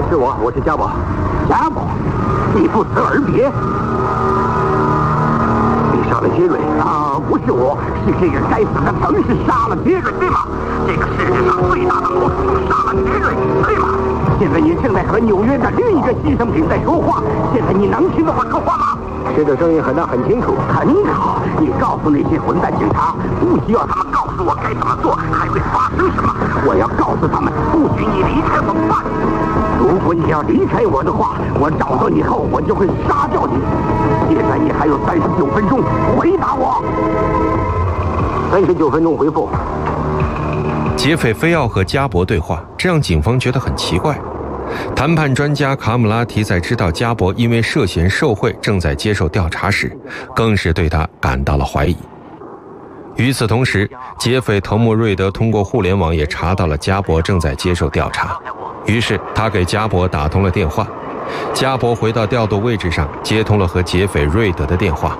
是我是家宝。 家宝，你不辞而别？ 你杀了杰瑞啊？不是我，是这个该死的城市杀了杰瑞，对吗？这个世界上最大的毛虫杀了杰瑞，对吗？现在你正在和纽约的另一个牺牲品在说话，现在你能听到我说话吗？ 这个声音很大很清楚。 很好，你告诉那些混蛋警察，不需要他们告诉我该怎么做，还会发生什么。我要告诉他们，不许你离开我爸。如果你要离开我的话，我找到你后，我就会杀掉你。现在你还有39分钟回答我。 39分钟回复。 劫匪非要和加博对话，这让警方觉得很奇怪。谈判专家卡姆拉提在知道加博因为涉嫌受贿正在接受调查时，更是对他感到了怀疑。与此同时，劫匪头目瑞德通过互联网也查到了加博正在接受调查，于是他给加博打通了电话。加博回到调度位置上，接通了和劫匪瑞德的电话。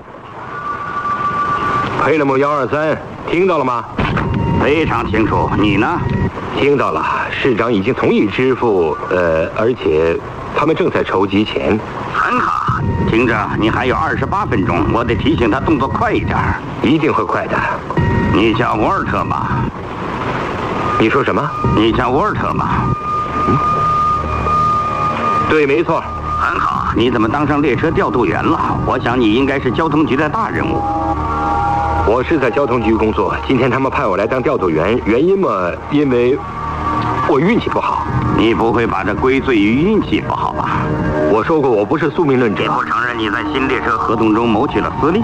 佩勒姆123，听到了吗？ 非常清楚，你呢？ 听到了，市长已经同意支付，而且他们正在筹集钱。 很好，听着，你还有28分钟，我得提醒他动作快一点。 一定会快的。 你叫沃尔特吗？ 你说什么？ 你叫沃尔特吗？ 对，没错。 很好，你怎么当上列车调度员了？我想你应该是交通局的大人物。 我是在交通局工作，今天他们派我来当调度员，原因嘛，因为我运气不好。 你不会把这归罪于运气不好吧？ 我说过我不是宿命论者。 你不承认你在新列车合同中谋取了私利？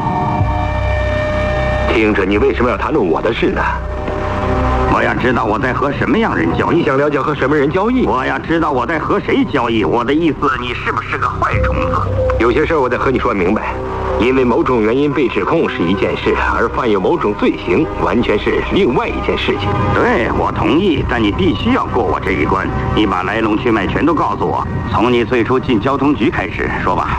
听着，你为什么要谈论我的事呢？ 我要知道我在和什么样人交易。 你想了解和什么人交易？ 我要知道我在和谁交易。我的意思，你是不是个坏虫子？ 有些事儿我得和你说明白。因为某种原因被指控是一件事，而犯有某种罪行完全是另外一件事情。 对，我同意，但你必须要过我这一关。你把来龙去脉全都告诉我，从你最初进交通局开始说吧。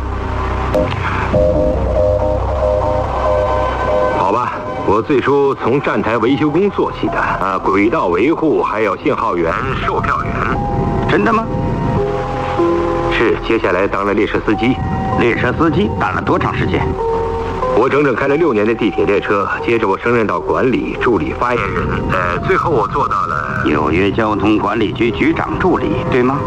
好吧，我最初从站台维修工做起的，轨道维护，还有信号员、售票员。 真的吗？ 是，接下来当了列车司机。 列车司机干了多长时间？ 我整整开了6年的地铁列车，接着我升任到管理助理发言人，最后我做到了纽约交通管理局局长助理，对吗？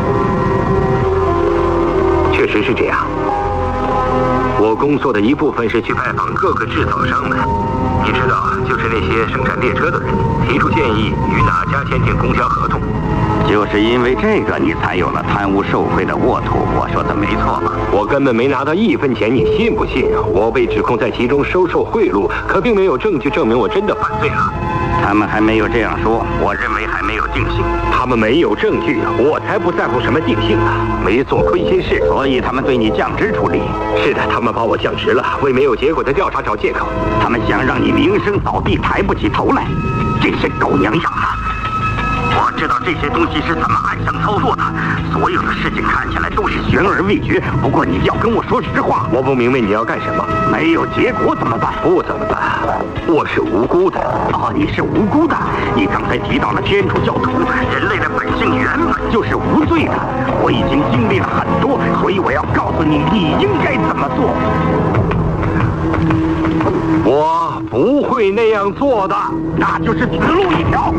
确实是这样。我工作的一部分是去拜访各个制造商们，你知道，就是那些生产列车的人，提出建议与哪家签订公交合同。 就是因为这个，你才有了贪污受贿的沃土。我说的没错吧？ 我根本没拿到1分钱，你信不信？我被指控在其中收受贿赂，可并没有证据证明我真的犯罪了。 他们还没有这样说，我认为还没有定性。 他们没有证据，我才不在乎什么定性呢。没做亏心事， 所以他们对你降职处理。 是的，他们把我降职了，为没有结果的调查找借口。 他们想让你名声扫地，抬不起头来。这些狗娘养的！我知道这些东西是怎么暗箱操作的，所有的事情看起来都是悬而未决。不过你要跟我说实话。 我不明白你要干什么。 没有结果怎么办？ 不怎么办？我是无辜的。 哦，你是无辜的。你刚才提到了天主教徒，人类的本性原本就是无罪的。我已经经历了很多，所以我要告诉你，你应该怎么做。 我不会那样做的， 那就是死路一条。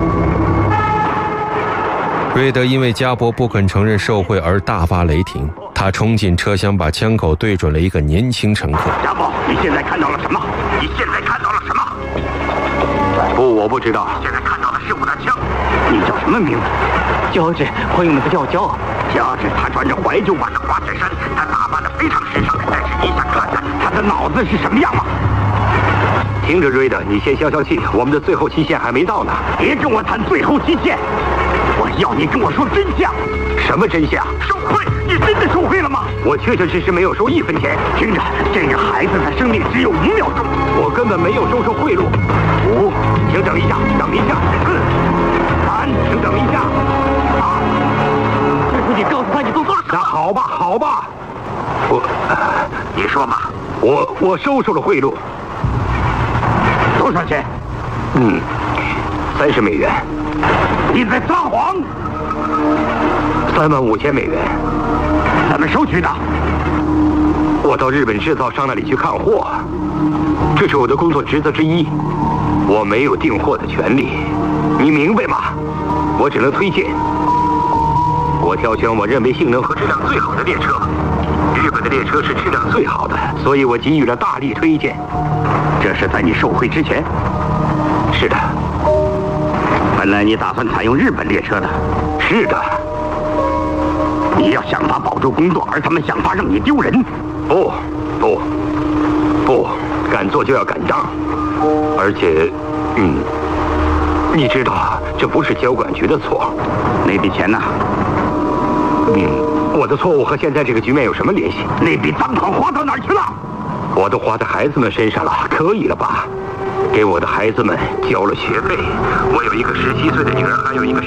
瑞德因为加博不肯承认受贿而大发雷霆，他冲进车厢，把枪口对准了一个年轻乘客。 加博，你现在看到了什么？你现在看到了什么？ 不，我不知道。 现在看到的是我的枪。你叫什么名字？ 乔治，朋友们都叫我骄傲。 乔治，他穿着怀旧版的花衬衫，他打扮得非常时尚，但是你想看看他的脑子是什么样吗？ 听着，瑞德，你先消消气，我们的最后期限还没到呢。 别跟我谈最后期限，我要你跟我说真相。 什么真相？ 受贿？你真的受贿了吗？ 我确确实实没有收1分钱。 听着，这个孩子的生命只有5秒钟， 我根本没有收受贿赂。5，请等一下，等一下。4，3，请等一下。2， 拜托你告诉他你做错了什么。 那好吧，好吧。 你说吧。 我收受了贿赂。 多少钱 ？30美元。 你在撒谎。 35000美元。 怎么收取的？ 我到日本制造商那里去看货，这是我的工作职责之一。我没有订货的权利，你明白吗？我只能推荐。我挑选我认为性能和质量最好的列车。日本的列车是质量最好的，所以我给予了大力推荐。 这是在你受贿之前？ 是的。 本来你打算采用日本列车的？ 是的。 你要想法保住工作，而他们想法让你丢人。 不，敢做就要敢当。而且，你知道这不是交管局的错。 那笔钱呢？ 我的错误和现在这个局面有什么联系？ 那笔赃款花到哪儿去了？ 我都花在孩子们身上了，可以了吧？给我的孩子们交了学费。我有一个17岁的女儿，还有一个